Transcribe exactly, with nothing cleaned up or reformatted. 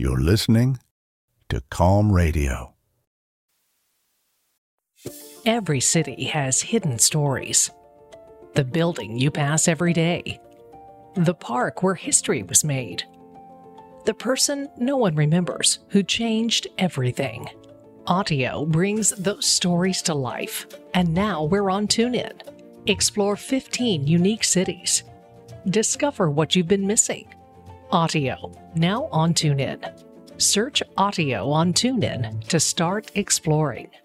You're listening to Calm Radio. Every city has hidden stories. The building you pass every day. The park where history was made. The person no one remembers who changed everything. Audio brings those stories to life, and now we're on TuneIn. Explore fifteen unique cities. Discover what you've been missing. Audio, now on TuneIn. Search Audio on TuneIn to start exploring.